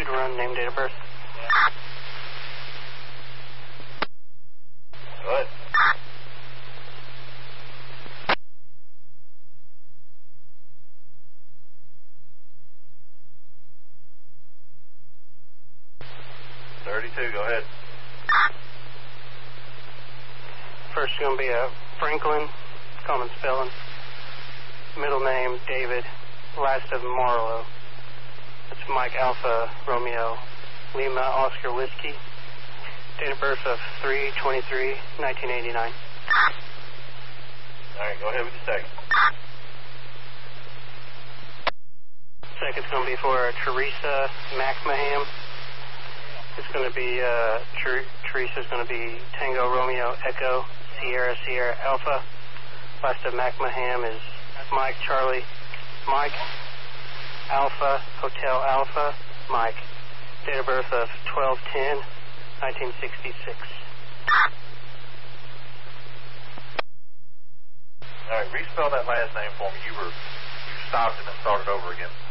Good run, name, date of birth. Go ahead. Go ahead. First is going to be a Franklin, common spelling. Middle name, David. Last of Marlowe. That's Mike Alpha Romeo Lima Oscar Whiskey. Date of birth of 3/23/1989. All right, go ahead with the second. Second's going to be for Teresa McMahon. It's going to be, Teresa's going to be Tango Romeo Echo Sierra Sierra Alpha. Last of McMahon is Mike Charlie Mike Alpha Hotel Alpha Mike. Date of birth of 12/10/1966. All right, respell that last name for me. You stopped and then started over again.